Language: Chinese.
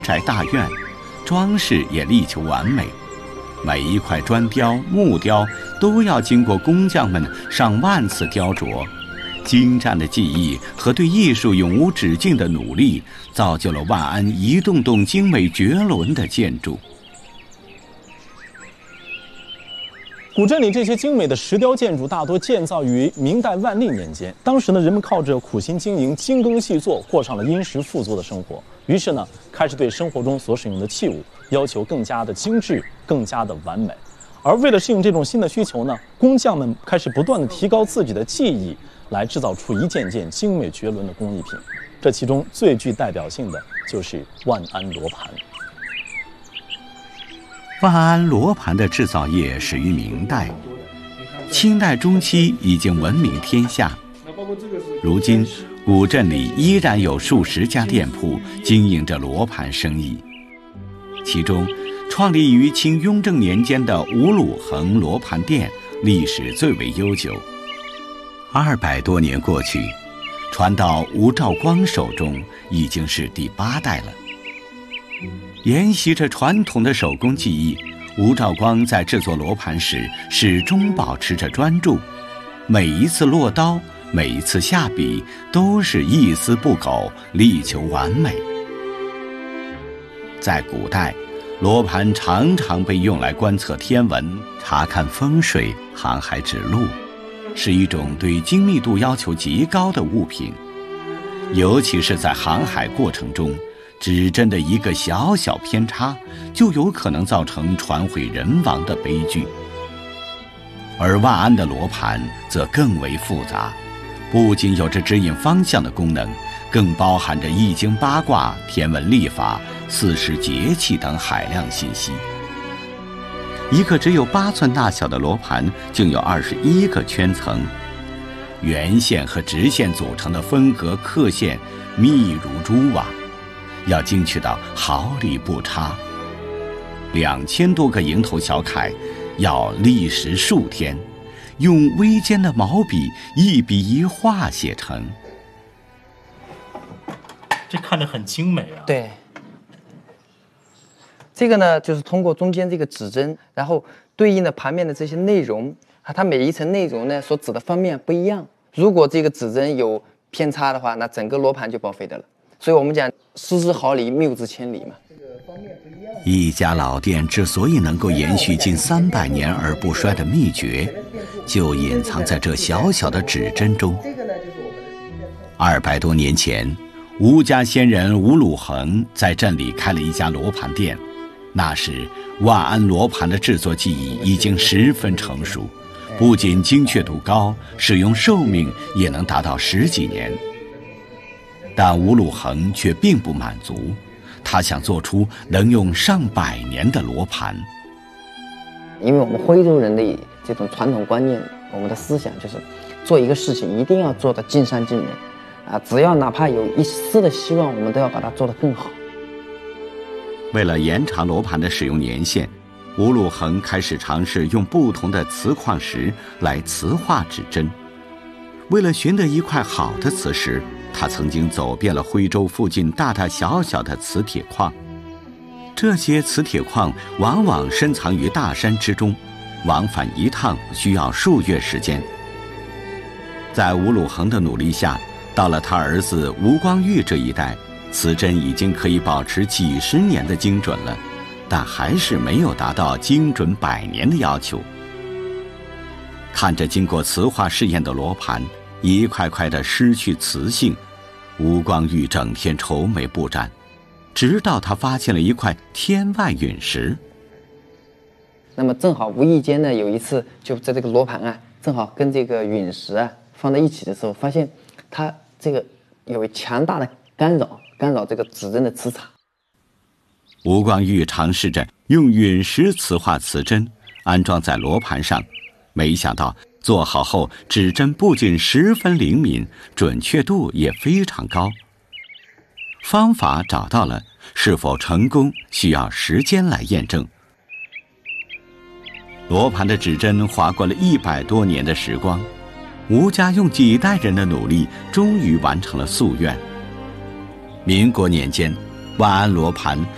宅大院，装饰也力求完美。每一块砖雕、木雕都要经过工匠们上万次雕琢，精湛的技艺和对艺术永无止境的努力，造就了万安一栋栋精美绝伦的建筑。 古镇里这些精美的石雕建筑大多建造于明代万历年间，当时呢，人们靠着苦心经营、精耕细作，过上了殷实富足的生活。于是呢，开始对生活中所使用的器物要求更加的精致、更加的完美。而为了适应这种新的需求呢，工匠们开始不断地提高自己的技艺，来制造出一件件精美绝伦的工艺品。这其中最具代表性的就是万安罗盘。 万安罗盘的制造业始于明代，清代中期已经闻名天下。如今，古镇里依然有数十家店铺经营着罗盘生意，其中创立于清雍正年间的吴鲁恒罗盘店历史最为悠久。200多年过去，传到吴兆光手中已经是第8代了。沿袭着传统的手工技艺，吴兆光在制作罗盘时始终保持着专注，每一次落刀，每一次下笔都是一丝不苟，力求完美。在古代，罗盘常常被用来观测天文、查看风水、航海指路，是一种对精密度要求极高的物品。尤其是在航海过程中，指针的一个小小偏差就有可能造成船毁人亡的悲剧。而万安的罗盘则更为复杂，不仅有着指引方向的功能，更包含着易经八卦、天文历法、40节气等海量信息。一个只有8寸大小的罗盘竟有21个圈层，圆线和直线组成的分隔刻线密如蛛网，要精确到毫厘不差。2000多个蝇头小楷要历时数天，用微尖的毛笔一笔一画写成。 这看着很精美啊。 对，这个呢，就是通过中间这个指针，然后对应的盘面的这些内容，它每一层内容呢所指的方面不一样。如果这个指针有偏差的话，那整个罗盘就报废的了。所以我们讲失之毫厘，谬之千里嘛。 一家老店之所以能够延续近300年而不衰的秘诀，就隐藏在这小小的指针中。200多年前，吴家先人吴鲁恒在镇里开了一家罗盘店。那时，万安罗盘的制作技艺已经十分成熟，不仅精确度高，使用寿命也能达到10几年。但吴鲁恒却并不满足，他想做出能用上100年的罗盘。 因为我们徽州人的这种传统观念，我们的思想就是做一个事情一定要做得尽善尽美啊，只要哪怕有一丝的希望，我们都要把它做得更好。 为了延长罗盘的使用年限，吴鲁恒开始尝试用不同的瓷矿石来瓷化指针。为了寻得一块好的瓷石，他曾经走遍了徽州附近大大小小的磁铁矿。这些磁铁矿往往深藏于大山之中，往返一趟需要数月时间。在吴鲁恒的努力下，到了他儿子吴光裕这一代，瓷针已经可以保持几十年的精准了，但还是没有达到精准100年的要求。看着经过磁化试验的罗盘一块块的失去磁性，吴光裕整天愁眉不展，直到他发现了一块天外陨石。 那么正好无意间呢，有一次就在这个罗盘啊，正好跟这个陨石啊放在一起的时候，发现它这个有强大的干扰这个指针的磁场。 吴光裕尝试着用陨石磁化磁针安装在罗盘上，没想到做好后，指针不仅十分灵敏，准确度也非常高。方法找到了，是否成功需要时间来验证。罗盘的指针划过了100多年的时光，吴家用几代人的努力，终于完成了夙愿。民国年间，万安罗盘